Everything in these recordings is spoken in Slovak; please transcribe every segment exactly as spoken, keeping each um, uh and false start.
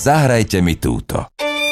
zahrajte mi túto.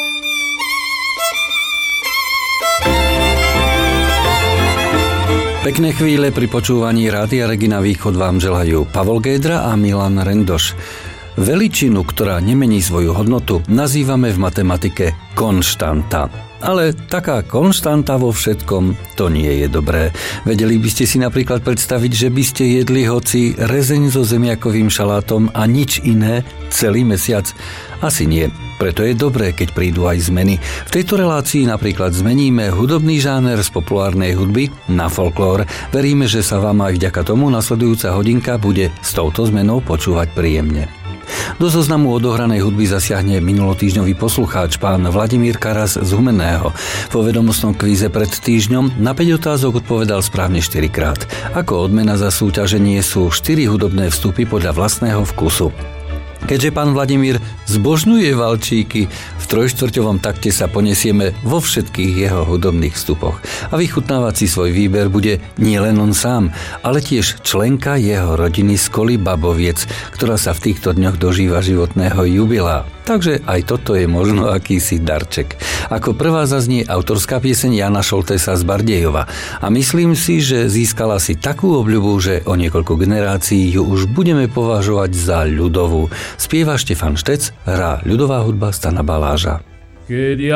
Pekné chvíle pri počúvaní Rádia Regina Východ vám želajú Pavol Gédra a Milan Rendoš. Veličinu, ktorá nemení svoju hodnotu, nazývame v matematike konštanta. Ale taká konštanta vo všetkom, to nie je dobré. Vedeli by ste si napríklad predstaviť, že by ste jedli hoci rezeň so zemiakovým šalátom a nič iné celý mesiac? Asi nie. Preto je dobré, keď prídu aj zmeny. V tejto relácii napríklad zmeníme hudobný žáner z populárnej hudby na folklór. Veríme, že sa vám aj vďaka tomu nasledujúca hodinka bude s touto zmenou počúvať príjemne. Do zoznamu odohranej hudby zasiahne minulotýždňový poslucháč pán Vladimír Karas z Humenného. Vo vedomostnom kvíze pred týždňom na päť otázok odpovedal správne štyrikrát. Ako odmena za súťaženie sú štyri hudobné vstupy podľa vlastného vkusu. Keďže pán Vladimír zbožňuje valčíky, v trojštvrťovom takte sa ponesieme vo všetkých jeho hudobných vstupoch. A vychutnávať si svoj výber bude nielen on sám, ale tiež členka jeho rodiny z Koly Baboviec, ktorá sa v týchto dňoch dožíva životného jubilea. Takže aj toto je možno akýsi darček. Ako prvá zaznie autorská pieseň Jana Šoltésa z Bardejova. A myslím si, že získala si takú obľubu, že o niekoľko generácií ju už budeme považovať za ľudovú. Spieva Štefan Štec, hrá ľudová hudba Stana Baláža. Keď